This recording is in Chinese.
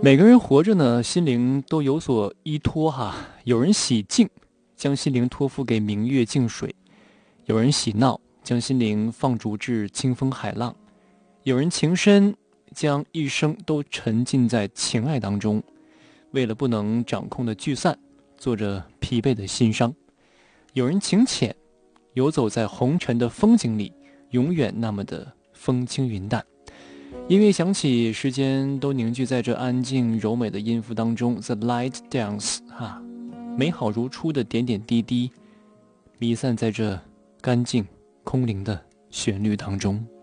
每个人活着呢，心灵都有所依托哈。有人喜静，将心灵托付给明月静水；有人喜闹，将心灵放逐至清风海浪；有人情深，将一生都沉浸在情爱当中，为了不能掌控的聚散，做着疲惫的心伤；有人情浅，游走在红尘的风景里，永远那么的风轻云淡。音乐响起，时间都凝聚在这安静柔美的音符当中。 The light dance 美好如初的点点滴滴，弥散在这干净空灵的旋律当中。